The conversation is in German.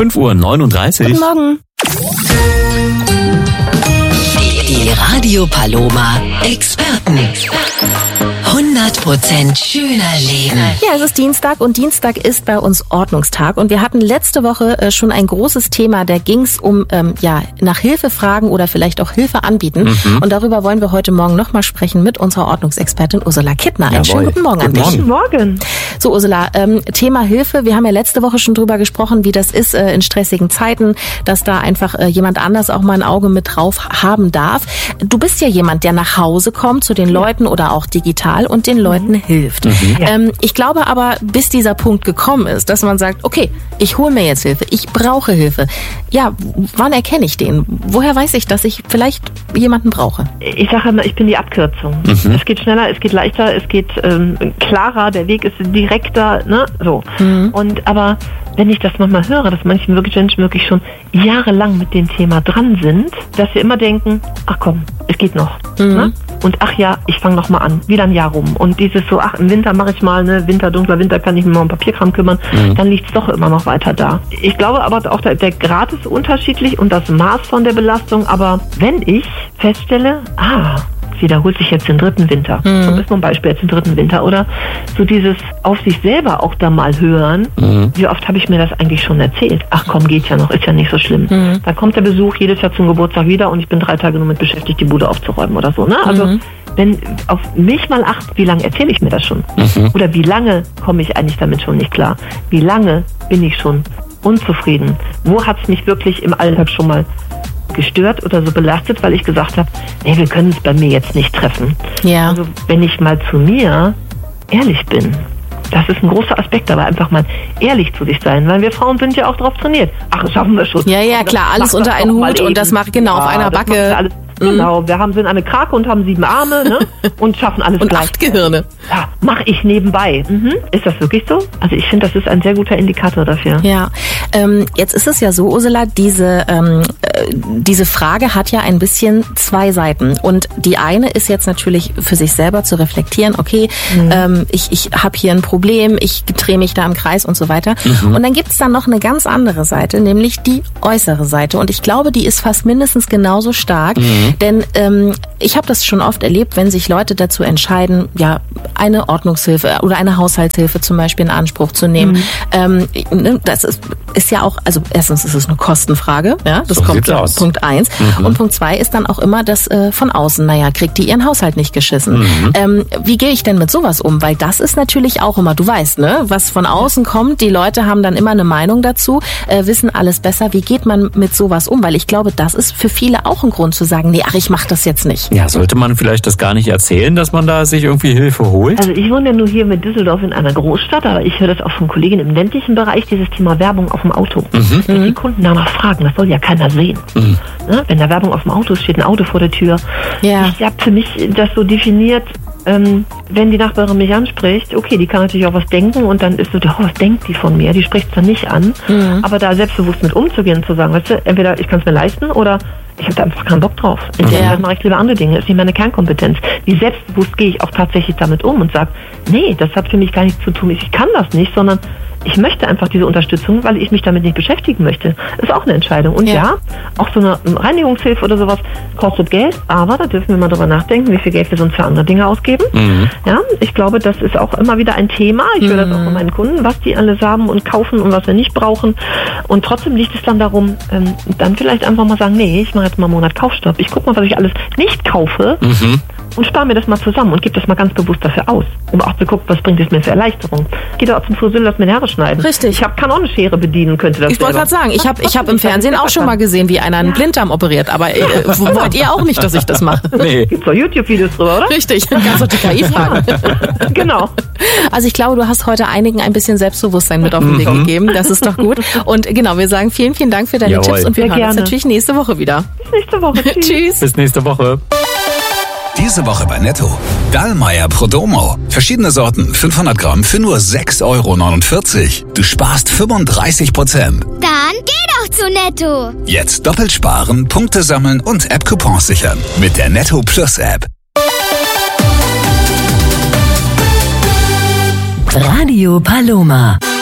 5:39 Uhr. Guten Morgen. Die Radio Paloma Experten. 100% schöner Leben. Ja, es ist Dienstag und Dienstag ist bei uns Ordnungstag und wir hatten letzte Woche schon ein großes Thema, da ging es um nach Hilfe fragen oder vielleicht auch Hilfe anbieten und darüber wollen wir heute Morgen nochmal sprechen mit unserer Ordnungsexpertin Ursula Kittner. Einen schönen guten Morgen an dich. Guten Morgen. So Ursula, Thema Hilfe, wir haben ja letzte Woche schon drüber gesprochen, wie das ist in stressigen Zeiten, dass da einfach jemand anders auch mal ein Auge mit drauf haben darf. Du bist ja jemand, der nach Hause kommt zu den Leuten oder auch digital und den Leuten hilft. Ich glaube aber, bis dieser Punkt gekommen ist, dass man sagt, okay, ich hole mir jetzt Hilfe, ich brauche Hilfe. Ja, wann erkenne ich den? Woher weiß ich, dass ich vielleicht jemanden brauche? Ich sage immer, ich bin die Abkürzung. Es geht schneller, es geht leichter, es geht klarer, der Weg ist direkter, ne? So. Aber wenn ich das manchmal höre, dass manche Menschen wirklich schon jahrelang mit dem Thema dran sind, dass wir immer denken, ach komm, es geht noch. Ne? Und ach ja, ich fange noch mal an, wieder ein Jahr rum. Und dieses so, ach im Winter mache ich mal, ne, dunkler Winter kann ich mich mal um Papierkram kümmern, dann liegt es doch immer noch weiter da. Ich glaube aber auch, der Grad ist unterschiedlich und das Maß von der Belastung, aber wenn ich feststelle, wiederholt sich jetzt den dritten Winter. So ist nur ein Beispiel jetzt den dritten Winter. Oder so dieses auf sich selber auch da mal hören. Wie oft habe ich mir das eigentlich schon erzählt? Ach komm, geht ja noch, ist ja nicht so schlimm. Dann kommt der Besuch jedes Jahr zum Geburtstag wieder und ich bin 3 Tage nur mit beschäftigt, die Bude aufzuräumen oder so. Ne? Also wenn auf mich mal acht, wie lange erzähle ich mir das schon? Oder wie lange komme ich eigentlich damit schon nicht klar? Wie lange bin ich schon unzufrieden? Wo hat es mich wirklich im Alltag schon mal gestört oder so belastet, weil ich gesagt habe, nee, wir können es bei mir jetzt nicht treffen. Ja. Also wenn ich mal zu mir ehrlich bin, das ist ein großer Aspekt, aber einfach mal ehrlich zu sich sein, weil wir Frauen sind ja auch drauf trainiert. Ach, das schaffen wir schon. Ja, klar, alles unter einen Hut und das macht auf einer Backe. Genau, wir sind eine Krake und haben 7 Arme, ne? Und schaffen alles und gleich. 8 Gehirne. Ja, mache ich nebenbei. Ist das wirklich so? Also ich finde, das ist ein sehr guter Indikator dafür. Ja, jetzt ist es ja so, Ursula, diese Frage hat ja ein bisschen 2 Seiten. Und die eine ist jetzt natürlich für sich selber zu reflektieren, okay, ich habe hier ein Problem, ich drehe mich da im Kreis und so weiter. Und dann gibt's dann noch eine ganz andere Seite, nämlich die äußere Seite. Und ich glaube, die ist fast mindestens genauso stark. Denn ich habe das schon oft erlebt, wenn sich Leute dazu entscheiden, ja, eine Ordnungshilfe oder eine Haushaltshilfe zum Beispiel in Anspruch zu nehmen. Das ist ja auch, also erstens ist es eine Kostenfrage, ja, das kommt Punkt 1. Und Punkt 2 ist dann auch immer das von außen, kriegt die ihren Haushalt nicht geschissen. Wie gehe ich denn mit sowas um? Weil das ist natürlich auch immer, du weißt, ne, was von außen kommt, die Leute haben dann immer eine Meinung dazu, wissen alles besser. Wie geht man mit sowas um? Weil ich glaube, das ist für viele auch ein Grund zu sagen, nee, ich mache das jetzt nicht. Ja, sollte man vielleicht das gar nicht erzählen, dass man da sich irgendwie Hilfe holt? Also ich wohne ja nur hier mit Düsseldorf in einer Großstadt, aber ich höre das auch von Kollegen im ländlichen Bereich, dieses Thema Werbung auf dem Auto. Wenn die Kunden danach fragen, das soll ja keiner sehen. Ne? Wenn da Werbung auf dem Auto ist, steht ein Auto vor der Tür. Ja. Ich habe für mich das so definiert, wenn die Nachbarin mich anspricht, okay, die kann natürlich auch was denken und dann ist so, was denkt die von mir? Die spricht es dann nicht an. Aber da selbstbewusst mit umzugehen und zu sagen, weißt du, entweder ich kann es mir leisten oder ich habe da einfach keinen Bock drauf. In der Zeit mache ich lieber andere Dinge. Das ist nicht meine Kernkompetenz. Wie selbstbewusst gehe ich auch tatsächlich damit um und sage, nee, das hat für mich gar nichts zu tun. Ich kann das nicht, sondern ich möchte einfach diese Unterstützung, weil ich mich damit nicht beschäftigen möchte. Das ist auch eine Entscheidung. Und ja, auch so eine Reinigungshilfe oder sowas kostet Geld, aber da dürfen wir mal drüber nachdenken, wie viel Geld wir sonst für andere Dinge ausgeben. Ja, ich glaube, das ist auch immer wieder ein Thema. Ich höre das auch von meinen Kunden, was die alles haben und kaufen und was wir nicht brauchen. Und trotzdem liegt es dann darum, dann vielleicht einfach mal sagen, nee, ich mache jetzt mal einen Monat Kaufstopp. Ich gucke mal, was ich alles nicht kaufe und spare mir das mal zusammen und gebe das mal ganz bewusst dafür aus, um auch zu gucken, was bringt es mir für Erleichterung. Ich gehe da auch zum Friseur, lass mir die Haare schneiden. Richtig. Ich kann auch eine Schere bedienen, könnte das. Ich wollte gerade sagen, ich hab im Fernsehen auch schon mal gesehen, wie einer einen Blinddarm operiert, aber wollt ihr auch nicht, dass ich das mache? Nee. Gibt's doch YouTube-Videos drüber, oder? Richtig, kannst du die KI fragen. Genau. Also ich glaube, du hast heute einigen ein bisschen Selbstbewusstsein mit auf den Weg gegeben. Das ist doch gut. Und genau, wir sagen vielen, vielen Dank für deine Tipps und wir hören uns natürlich nächste Woche wieder. Bis nächste Woche. Tschüss. Bis nächste Woche. Diese Woche bei Netto. Dallmayr Prodomo. Verschiedene Sorten, 500 Gramm für nur 6,49 €. Du sparst 35%. Dann geh doch zu Netto. Jetzt doppelt sparen, Punkte sammeln und App-Coupons sichern. Mit der Netto Plus App. Radio Paloma.